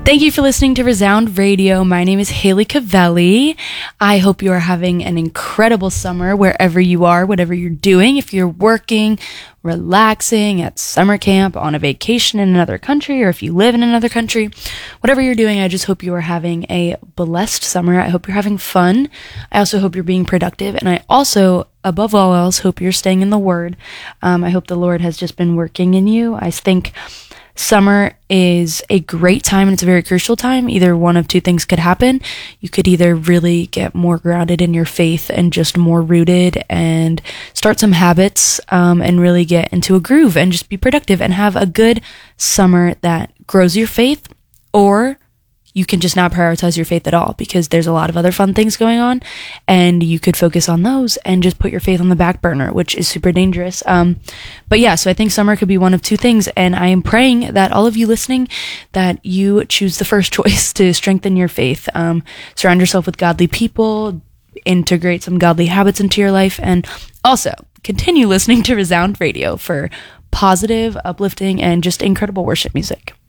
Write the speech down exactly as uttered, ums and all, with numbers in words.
Thank you for listening to Resound Radio. My name is Haley Cavelli. I hope you are having an incredible summer wherever you are, whatever you're doing. If you're working, relaxing at summer camp, on a vacation in another country, or if you live in another country, whatever you're doing, I just hope you are having a blessed summer. I hope you're having fun. I also hope you're being productive. And I also, above all else, hope you're staying in the Word. Um, I hope the Lord has just been working in you. I think summer is a great time, and it's a very crucial time. Either one of two things could happen. You could either really get more grounded in your faith and just more rooted and start some habits um, and really get into a groove and just be productive and have a good summer that grows your faith, or you can just not prioritize your faith at all because there's a lot of other fun things going on and you could focus on those and just put your faith on the back burner, which is super dangerous. Um, but yeah, so I think summer could be one of two things. And I am praying that all of you listening, that you choose the first choice to strengthen your faith. Um, surround yourself with godly people, integrate some godly habits into your life, and also continue listening to Resound Radio for positive, uplifting, and just incredible worship music.